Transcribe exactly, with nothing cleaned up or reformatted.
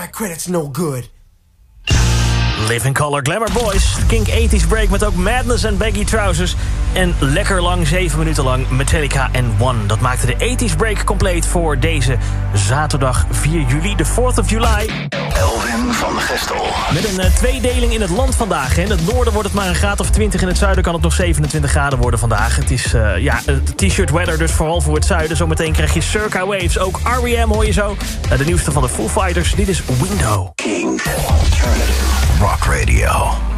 my credit's no good. Living Color Glamour Boys. Kink eighties break met ook Madness en Baggy Trousers. En lekker lang, zeven minuten lang, Metallica en One. Dat maakte de eighties break compleet voor deze zaterdag vier juli, de fourth of July. Elvin van Gestel. Met een uh, tweedeling in het land vandaag. Hè. In het noorden wordt het maar een graad of twintig. In het zuiden kan het nog zevenentwintig graden worden vandaag. Het is uh, ja, t-shirt weather, dus vooral voor het zuiden. Zometeen krijg je Circa Waves. Ook R E M hoor je zo. Uh, de nieuwste van de Foo Fighters. Dit is Window. King Alternative Rock Radio.